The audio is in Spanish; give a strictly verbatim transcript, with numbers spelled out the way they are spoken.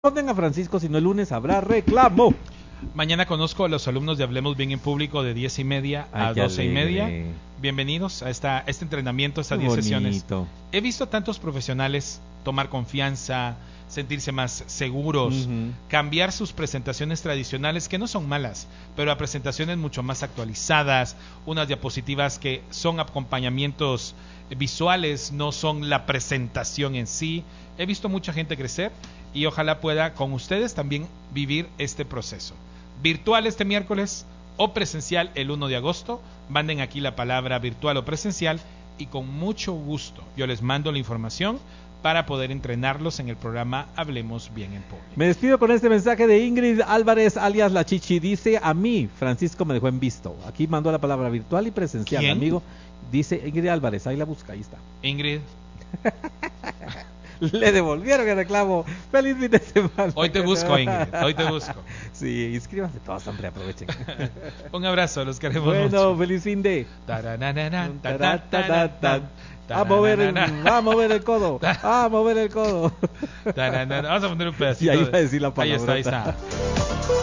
Responden a Francisco, si no el lunes habrá reclamo. Mañana conozco a los alumnos de Hablemos Bien en Público de diez y media a Ay, doce y media. alegre. Bienvenidos a esta, este entrenamiento, a estas Qué diez sesiones. bonito. He visto tantos profesionales tomar confianza, sentirse más seguros, Ujú. cambiar sus presentaciones tradicionales, que no son malas, pero a presentaciones mucho más actualizadas, unas diapositivas que son acompañamientos visuales, no son la presentación en sí. He visto mucha gente crecer y ojalá pueda con ustedes también vivir este proceso. Virtual este miércoles o presencial el uno de agosto. Manden aquí la palabra virtual o presencial y con mucho gusto yo les mando la información para poder entrenarlos en el programa Hablemos Bien en Público. Me despido con este mensaje de Ingrid Álvarez, alias La Chichi. Dice: a mí, Francisco me dejó en visto. Aquí mandó la palabra virtual y presencial. ¿Quién? Amigo, dice Ingrid Álvarez, ahí la busca, ahí está. Ingrid, Le devolvieron el reclamo. Feliz fin de semana. hoy te busco, Ingrid, hoy te busco. Sí, inscríbanse todos, hombre, aprovechen. Un abrazo, los queremos Bueno, mucho. feliz fin de. Taranananan, ta, ta, ta, ta, ta, A mover el, taranananan. a mover el codo, a mover el codo. Taranana. Vamos a poner un pedacito. Y ahí de- va a decir la Ahí está, ahí palabrota. está.